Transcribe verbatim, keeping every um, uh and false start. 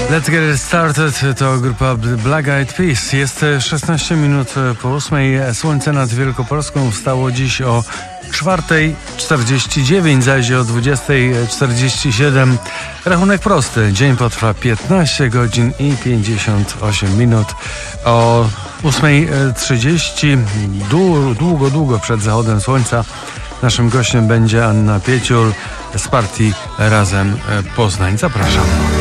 Let's Get It Started to grupa Black Eyed Peas. Jest szesnaście minut po ósmej. Słońce nad Wielkopolską wstało dziś o czwartej czterdzieści dziewięć, zaś o dwudziestej czterdzieści siedem. Rachunek prosty. Dzień potrwa piętnaście godzin i pięćdziesiąt osiem minut. O ósmej trzydzieści, długo, długo przed zachodem słońca, naszym gościem będzie Anna Pieciul z partii Razem Poznań. Zapraszam.